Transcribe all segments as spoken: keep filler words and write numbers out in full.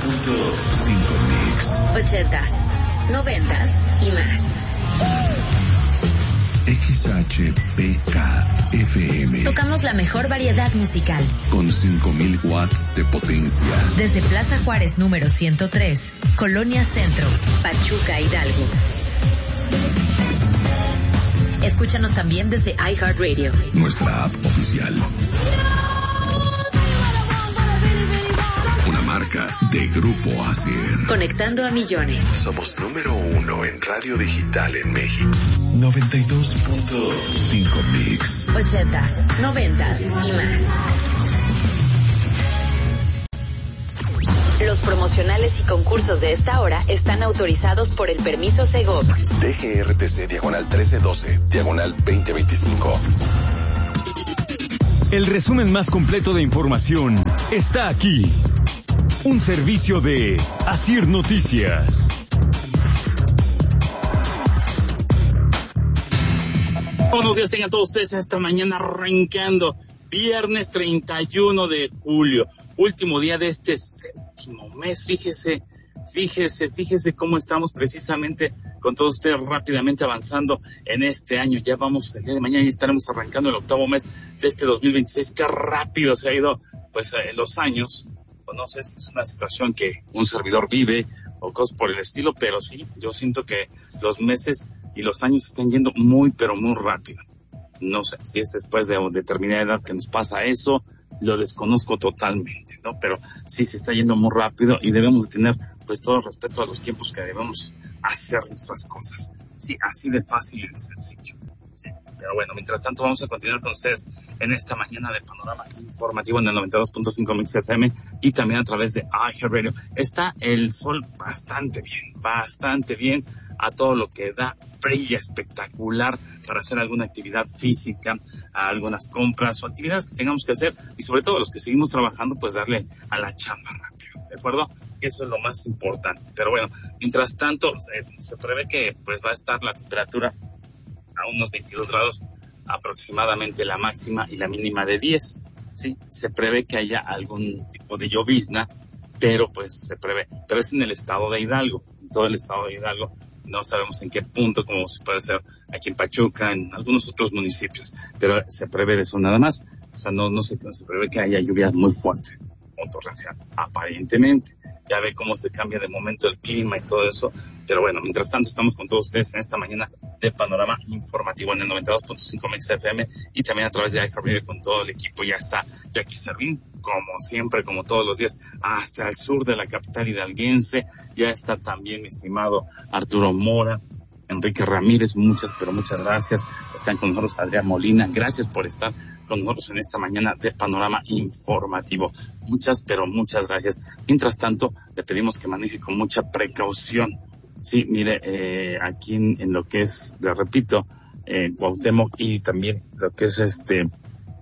punto cinco Mix. Ochentas, noventas y más. X H P K F M. Tocamos la mejor variedad musical. Con cinco mil watts de potencia. Desde Plaza Juárez número ciento tres, Colonia Centro, Pachuca, Hidalgo. Escúchanos también desde iHeartRadio. Nuestra app oficial. Una marca de Grupo Asier. Conectando a millones. Somos número uno en radio digital en México. noventa y dos punto cinco Mix. Ochentas, noventas y más. Los promocionales y concursos de esta hora están autorizados por el permiso Segov. D G R T C diagonal trece doce, diagonal veinte veinticinco. El resumen más completo de información está aquí. Un servicio de Asier Noticias. Buenos días tengan todos ustedes esta mañana arrancando. Viernes treinta y uno de julio, último día de este séptimo mes. Fíjese, fíjese, fíjese cómo estamos precisamente con todos ustedes rápidamente avanzando en este año. Ya vamos, el día de mañana ya estaremos arrancando el octavo mes de este dos mil veintiséis. Qué rápido se ha ido, pues, en los años. No sé si es una situación que un servidor vive o cosas por el estilo, pero sí, yo siento que los meses y los años están yendo muy, pero muy rápido. No sé si es después de determinada edad que nos pasa eso, lo desconozco totalmente, ¿no? Pero sí se está yendo muy rápido y debemos de tener, pues, todo respeto a los tiempos que debemos hacer nuestras cosas. Sí, así de fácil y de sencillo. Sí. Pero bueno, mientras tanto vamos a continuar con ustedes en esta mañana de panorama informativo en el noventa y dos punto cinco Mix F M y también a través de iHeartRadio. Está el sol bastante bien, bastante bien, a todo lo que da, brilla espectacular para hacer alguna actividad física, a algunas compras o actividades que tengamos que hacer, y sobre todo los que seguimos trabajando, pues darle a la chamba rápido, ¿de acuerdo? Eso es lo más importante. Pero bueno, mientras tanto, se, se prevé que pues va a estar la temperatura a unos veintidós grados aproximadamente, la máxima y la mínima de diez, ¿sí? Se prevé que haya algún tipo de llovizna, pero pues se prevé, pero es en el estado de Hidalgo, en todo el estado de Hidalgo. No sabemos en qué punto, como se puede ser aquí en Pachuca, en algunos otros municipios, pero se prevé de eso nada más. O sea, no, no se, no se prevé que haya lluvia muy fuerte o torrencial, aparentemente. Ya ve cómo se cambia de momento el clima y todo eso. Pero bueno, mientras tanto estamos con todos ustedes en esta mañana de panorama informativo en el noventa y dos punto cinco Mix F M y también a través de iHeartRadio con todo el equipo. Ya está Jackie Servín, como siempre, como todos los días, hasta el sur de la capital hidalguense. Ya está también mi estimado Arturo Mora, Enrique Ramírez, muchas, pero muchas gracias. Están con nosotros Adrián Molina. Gracias por estar con nosotros en esta mañana de panorama informativo. Muchas, pero muchas gracias. Mientras tanto, le pedimos que maneje con mucha precaución. Sí, mire, eh, aquí en, en lo que es, le repito, eh, Cuauhtémoc y también lo que es este,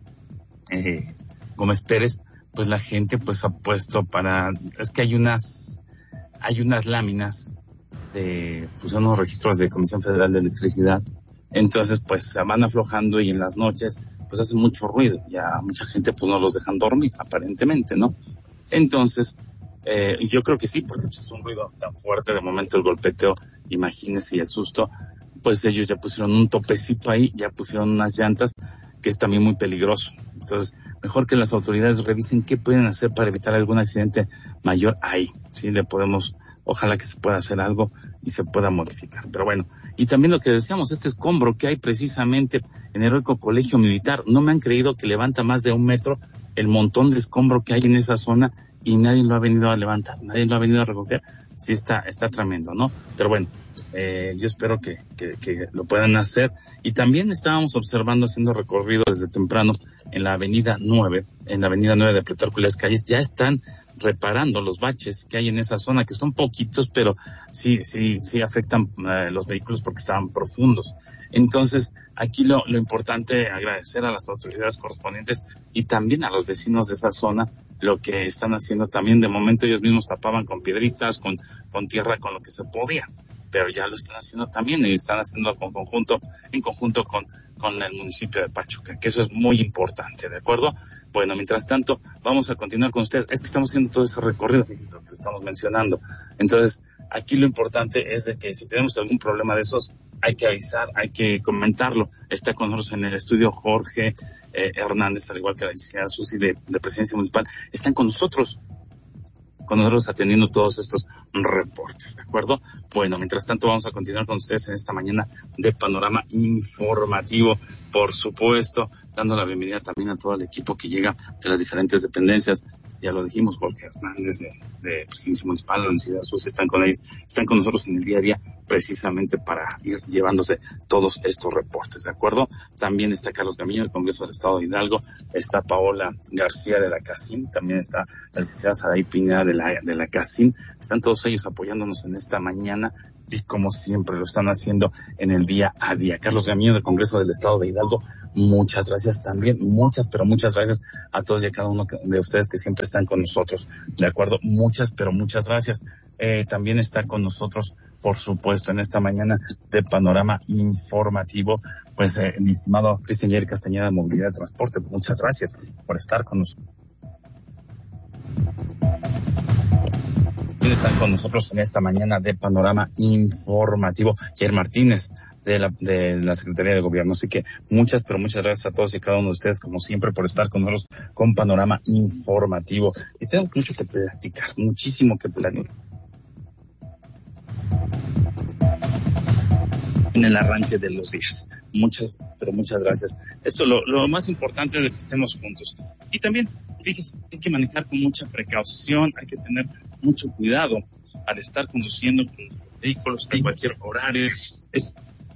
eh, Gómez Pérez, pues la gente pues ha puesto para, es que hay unas, hay unas láminas de, pues son unos registros de Comisión Federal de Electricidad, entonces pues se van aflojando y en las noches pues hace mucho ruido, ya mucha gente pues no los dejan dormir, aparentemente, ¿no? Entonces, eh, yo creo que sí, porque pues, es un ruido tan fuerte, de momento el golpeteo, imagínese, y el susto, pues ellos ya pusieron un topecito ahí, ya pusieron unas llantas, que es también muy peligroso. Entonces, mejor que las autoridades revisen qué pueden hacer para evitar algún accidente mayor ahí. Sí, le podemos, ojalá que se pueda hacer algo y se pueda modificar. Pero bueno, y también lo que decíamos, este escombro que hay precisamente en el Heroico Colegio Militar, no me han creído que levanta más de un metro el montón de escombro que hay en esa zona y nadie lo ha venido a levantar, nadie lo ha venido a recoger. Sí está, está tremendo, ¿no? Pero bueno, eh, yo espero que, que, que lo puedan hacer. Y también estábamos observando, haciendo recorrido desde temprano en la avenida nueve, en la avenida nueve de Plutarco y las calles, ya están reparando los baches que hay en esa zona, que son poquitos, pero sí, sí, sí afectan eh, los vehículos porque estaban profundos. Entonces, aquí lo, lo importante, agradecer a las autoridades correspondientes y también a los vecinos de esa zona, lo que están haciendo también. De momento ellos mismos tapaban con piedritas, con, con tierra, con lo que se podía, pero ya lo están haciendo también y están haciendo con conjunto, en conjunto con, con el municipio de Pachuca, que eso es muy importante, ¿de acuerdo? Bueno, mientras tanto, vamos a continuar con ustedes. Es que estamos haciendo todo ese recorrido, fíjense lo que estamos mencionando. Entonces, aquí lo importante es de que si tenemos algún problema de esos, hay que avisar, hay que comentarlo. Está con nosotros en el estudio Jorge eh, Hernández, al igual que la licenciada Susi de, de Presidencia Municipal. Están con nosotros, con nosotros atendiendo todos estos reportes, ¿de acuerdo? Bueno, mientras tanto vamos a continuar con ustedes en esta mañana de Panorama Informativo, por supuesto, dando la bienvenida también a todo el equipo que llega de las diferentes dependencias. Ya lo dijimos, Jorge Hernández de, de Presidencia Municipal, la Universidad Sus están con ellos, están con nosotros en el día a día precisamente para ir llevándose todos estos reportes, ¿de acuerdo? También está Carlos Gamillo del Congreso del Estado de Hidalgo, está Paola García de la CACIM, también está la licenciada Saray Pineda de la, de la CACIM, están todos ellos apoyándonos en esta mañana y como siempre lo están haciendo en el día a día. Carlos Gamillo del Congreso del Estado de Hidalgo, muchas gracias también, muchas, pero muchas gracias a todos y a cada uno de ustedes que siempre están con nosotros, ¿de acuerdo? Muchas, pero muchas gracias. Eh, también está con nosotros, por supuesto, en esta mañana de Panorama Informativo, pues eh, mi estimado Cristian Jerry Castañeda de Movilidad y Transporte, muchas gracias por estar con nosotros. Están con nosotros en esta mañana de Panorama Informativo Jair Martínez de la, de la Secretaría de Gobierno. Así que muchas, pero muchas gracias a todos y cada uno de ustedes, como siempre, por estar con nosotros con Panorama Informativo. Y tengo mucho que platicar, muchísimo que platicar. En el arranque de los días. Muchas, pero muchas gracias. Esto lo, lo más importante es de que estemos juntos. Y también, fíjense, hay que manejar con mucha precaución, hay que tener mucho cuidado al estar conduciendo con vehículos en cualquier horario. Es...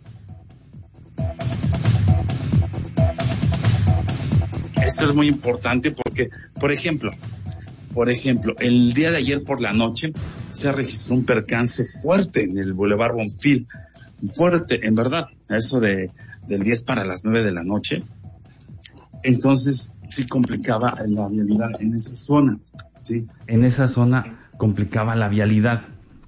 Esto es muy importante porque, por ejemplo, Por ejemplo, el día de ayer por la noche se registró un percance fuerte en el Boulevard Bonfil. Fuerte, en verdad, eso de del diez para las nueve de la noche. Entonces, sí complicaba la vialidad en esa zona, ¿sí? En esa zona complicaba la vialidad.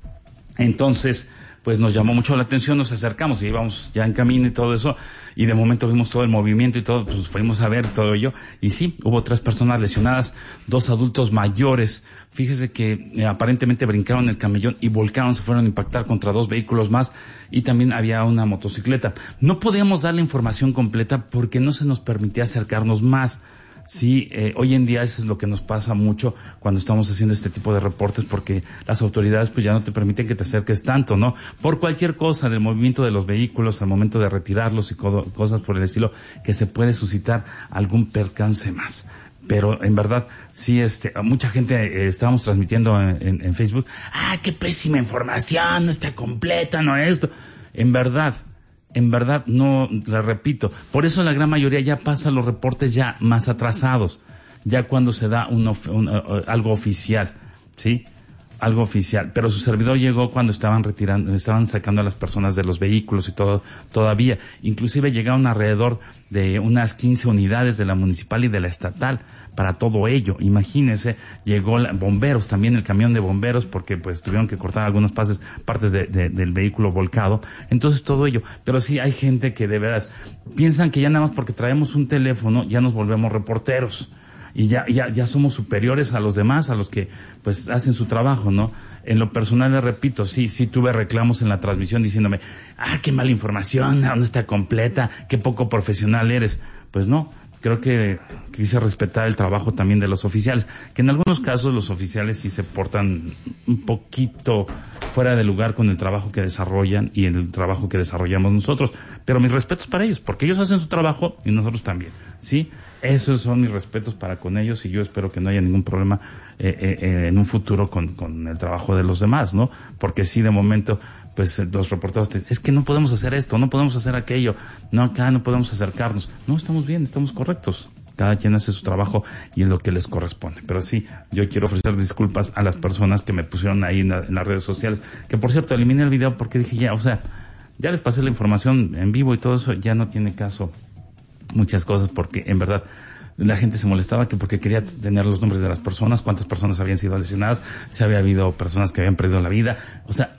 Entonces, pues nos llamó mucho la atención, nos acercamos y íbamos ya en camino y todo eso, y de momento vimos todo el movimiento y todo, pues fuimos a ver todo ello, y sí, hubo tres personas lesionadas, dos adultos mayores. Fíjese que eh, aparentemente brincaron el camellón y volcaron, se fueron a impactar contra dos vehículos más, y también había una motocicleta. No podíamos dar la información completa porque no se nos permitía acercarnos más. Sí, eh, hoy en día eso es lo que nos pasa mucho cuando estamos haciendo este tipo de reportes, porque las autoridades pues ya no te permiten que te acerques tanto, ¿no? Por cualquier cosa del movimiento de los vehículos al momento de retirarlos y co- cosas por el estilo, que se puede suscitar algún percance más. Pero en verdad, sí, este, mucha gente eh, estábamos transmitiendo en, en, en Facebook, ah, qué pésima información, no está completa, no esto. En verdad, En verdad, no, le repito, por eso la gran mayoría ya pasa los reportes ya más atrasados, ya cuando se da un, un, uh, algo oficial, ¿sí? Algo oficial. Pero su servidor llegó cuando estaban retirando, estaban sacando a las personas de los vehículos y todo, todavía. Inclusive llegaron alrededor de unas quince unidades de la municipal y de la estatal para todo ello. Imagínense, llegó la, bomberos, también el camión de bomberos, porque pues tuvieron que cortar algunas partes, partes de, de, del vehículo volcado. Entonces todo ello. Pero sí hay gente que de veras piensan que ya nada más porque traemos un teléfono ya nos volvemos reporteros. Y ya, ya, ya somos superiores a los demás, a los que pues hacen su trabajo, ¿no? En lo personal, les repito, sí, sí tuve reclamos en la transmisión diciéndome, ah, qué mala información, no está completa, qué poco profesional eres. Pues no, creo que quise respetar el trabajo también de los oficiales, que en algunos casos los oficiales sí se portan un poquito fuera de lugar con el trabajo que desarrollan y el trabajo que desarrollamos nosotros. Pero mis respetos para ellos, porque ellos hacen su trabajo y nosotros también, ¿sí? Esos son mis respetos para con ellos y yo espero que no haya ningún problema eh, eh, en un futuro con, con el trabajo de los demás, ¿no? Porque sí, de momento, pues los reporteros te, es que no podemos hacer esto, no podemos hacer aquello, no, acá no podemos acercarnos. No, estamos bien, estamos correctos. Cada quien hace su trabajo y es lo que les corresponde. Pero sí, yo quiero ofrecer disculpas a las personas que me pusieron ahí en, la, en las redes sociales, que por cierto, eliminé el video porque dije ya, o sea, ya les pasé la información en vivo y todo eso, ya no tiene caso muchas cosas, porque en verdad la gente se molestaba que porque quería tener los nombres de las personas, cuántas personas habían sido lesionadas, si había habido personas que habían perdido la vida. O sea,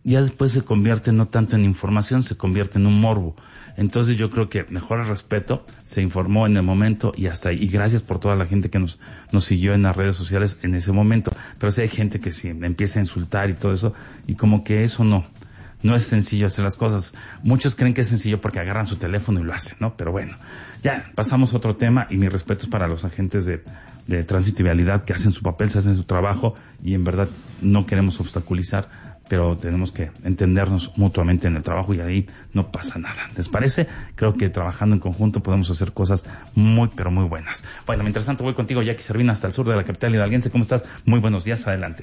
ya después se convierte no tanto en información, se convierte en un morbo. Entonces yo creo que mejor el respeto, se informó en el momento y hasta ahí. Y gracias por toda la gente que nos nos siguió en las redes sociales en ese momento. Pero sí hay gente que sí empieza a insultar y todo eso, y como que eso no, no es sencillo hacer las cosas. Muchos creen que es sencillo porque agarran su teléfono y lo hacen, ¿no? Pero bueno, ya pasamos a otro tema, y mis respetos para los agentes de, de tránsito y vialidad que hacen su papel, se hacen su trabajo, y en verdad no queremos obstaculizar, pero tenemos que entendernos mutuamente en el trabajo y ahí no pasa nada. ¿Les parece? Creo que trabajando en conjunto podemos hacer cosas muy, pero muy buenas. Bueno, mientras tanto voy contigo, Jackie Servín, hasta el sur de la capital hidalguense. ¿Cómo estás? Muy buenos días, adelante.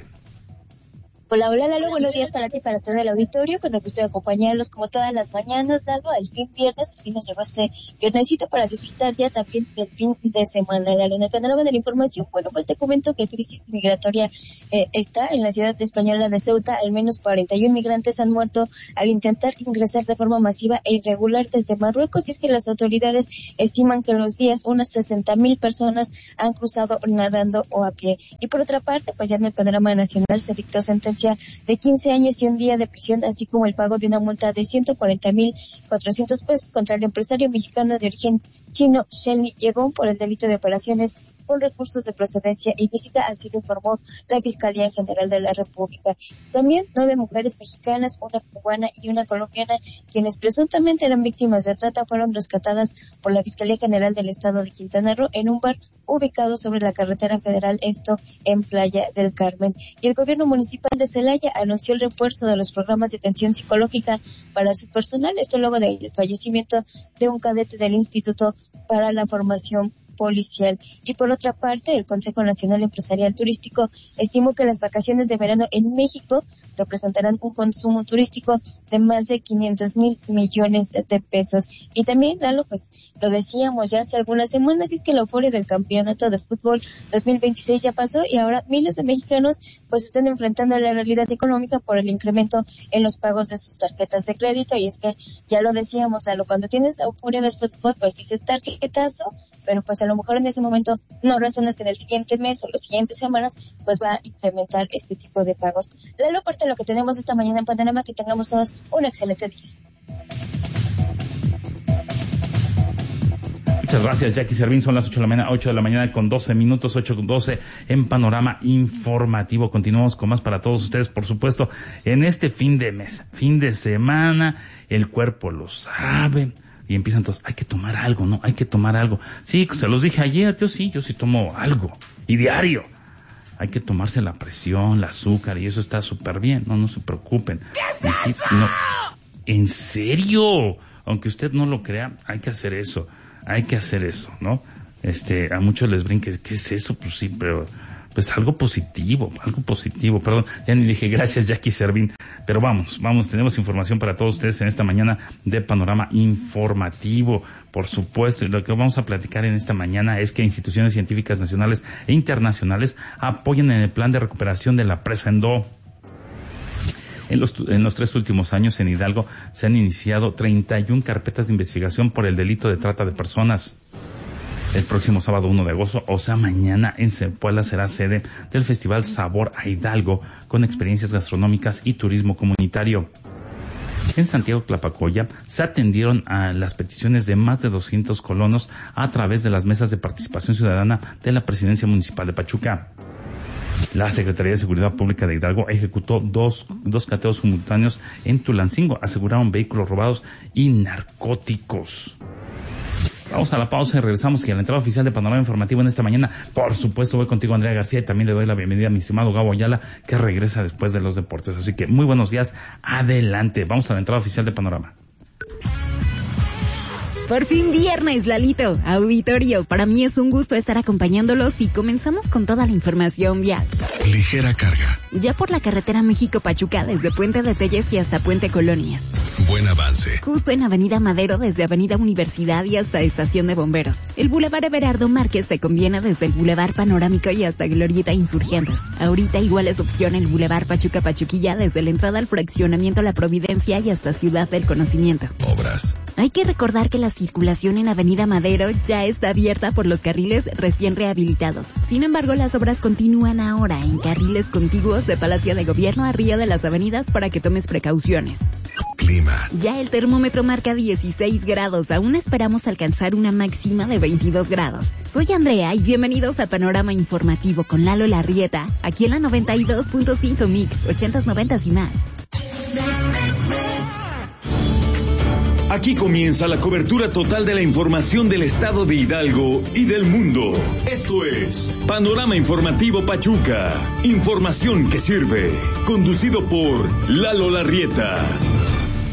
Hola, hola Lalo, buenos días para ti, para todo el auditorio, con el gusto de acompañarlos como todas las mañanas, Lalo, al fin viernes, al fin nos llegó este viernesito para disfrutar ya también del fin de semana, Lalo. En el panorama de la información, bueno, pues te comento que crisis migratoria eh, está en la ciudad española de Ceuta. Al menos cuarenta y un migrantes han muerto al intentar ingresar de forma masiva e irregular desde Marruecos, y es que las autoridades estiman que en los días unas sesenta mil personas han cruzado nadando o a pie. Y por otra parte, pues ya en el panorama nacional se dictó sentencia de quince años y un día de prisión, así como el pago de una multa de ciento cuarenta mil cuatrocientos pesos contra el empresario mexicano de origen chino Shelly Llegón por el delito de operaciones con recursos de procedencia ilícita, así lo informó la Fiscalía General de la República. También nueve mujeres mexicanas, una cubana y una colombiana, quienes presuntamente eran víctimas de trata, fueron rescatadas por la Fiscalía General del Estado de Quintana Roo en un bar ubicado sobre la carretera federal, esto en Playa del Carmen. Y el gobierno municipal de Celaya anunció el refuerzo de los programas de atención psicológica para su personal, esto luego del fallecimiento de un cadete del Instituto para la Formación Policial. Y por otra parte, el Consejo Nacional Empresarial Turístico estimó que las vacaciones de verano en México representarán un consumo turístico de más de quinientos mil millones de pesos. Y también, Lalo, pues lo decíamos ya hace algunas semanas, y es que la euforia del campeonato de fútbol dos mil veintiséis ya pasó, y ahora miles de mexicanos pues están enfrentando la realidad económica por el incremento en los pagos de sus tarjetas de crédito. Y es que ya lo decíamos, Lalo, cuando tienes la euforia del fútbol, pues dices tarjetazo, pero pues a lo mejor en ese momento no razonas que en el siguiente mes o las siguientes semanas pues va a implementar este tipo de pagos. Lalo, parte de lo que tenemos esta mañana en Panorama, que tengamos todos un excelente día. Muchas gracias, Jackie Servín. Son las ocho de la mañana, ocho de la mañana con doce minutos, ocho con doce en Panorama Informativo. Continuamos con más para todos ustedes, por supuesto, en este fin de mes, fin de semana, el cuerpo lo sabe. Y empiezan todos, hay que tomar algo, ¿no? Hay que tomar algo. Sí, se los dije ayer, yo sí, yo sí tomo algo. Y diario. Hay que tomarse la presión, el azúcar, y eso está súper bien, no, no se preocupen. ¿Qué es sí, eso? No, en serio, aunque usted no lo crea, hay que hacer eso, hay que hacer eso, ¿no? Este, a muchos les brinca, ¿qué es eso? Pues sí, pero pues algo positivo, algo positivo, perdón, ya ni dije gracias, Jackie Servín, pero vamos, vamos, tenemos información para todos ustedes en esta mañana de Panorama Informativo, por supuesto, y lo que vamos a platicar en esta mañana es que instituciones científicas nacionales e internacionales apoyan en el plan de recuperación de la presa Endó. En los, en los tres últimos años en Hidalgo se han iniciado treinta y una carpetas de investigación por el delito de trata de personas. El próximo sábado uno de agosto, o sea mañana, en Zempoala será sede del Festival Sabor a Hidalgo, con experiencias gastronómicas y turismo comunitario. En Santiago Tlapacoya se atendieron a las peticiones de más de doscientos colonos a través de las mesas de participación ciudadana de la Presidencia Municipal de Pachuca. La Secretaría de Seguridad Pública de Hidalgo ejecutó dos, dos cateos simultáneos en Tulancingo, aseguraron vehículos robados y narcóticos. Vamos a la pausa y regresamos, y a la entrada oficial de Panorama Informativo en esta mañana, por supuesto, voy contigo, Andrea García, y también le doy la bienvenida a mi estimado Gabo Ayala, que regresa después de los deportes. Así que muy buenos días, adelante. Vamos a la entrada oficial de Panorama. Por fin viernes, Lalito. Auditorio, para mí es un gusto estar acompañándolos y comenzamos con toda la información vial. Ligera carga. Ya por la carretera México-Pachuca, desde Puente de Telles y hasta Puente Colonias. Buen avance. Justo en Avenida Madero, desde Avenida Universidad y hasta Estación de Bomberos. El Boulevard Everardo Márquez se conviene desde el Boulevard Panorámico y hasta Glorieta Insurgentes. Ahorita igual es opción el Boulevard Pachuca-Pachuquilla desde la entrada al fraccionamiento La Providencia y hasta Ciudad del Conocimiento. Obras. Hay que recordar que la circulación en Avenida Madero ya está abierta por los carriles recién rehabilitados. Sin embargo, las obras continúan ahora en carriles contiguos de Palacio de Gobierno a Río de las Avenidas para que tomes precauciones. Clima. Ya el termómetro marca dieciséis grados. Aún esperamos alcanzar una máxima de veintidós grados. Soy Andrea y bienvenidos a Panorama Informativo con Lalo Larrieta, aquí en la noventa y dos punto cinco Mix, ochentas, noventas y más. Aquí comienza la cobertura total de la información del estado de Hidalgo y del mundo. Esto es Panorama Informativo Pachuca. Información que sirve. Conducido por Lalo Larrieta.